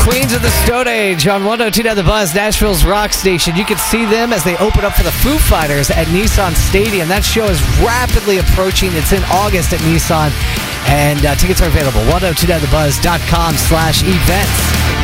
Queens of the Stone Age on 102.9 The Buzz, Nashville's rock station. You can see them as they open up for the Foo Fighters at Nissan Stadium. That show is rapidly approaching. It's in August at Nissan, and tickets are available. 1029thebuzz.com/events.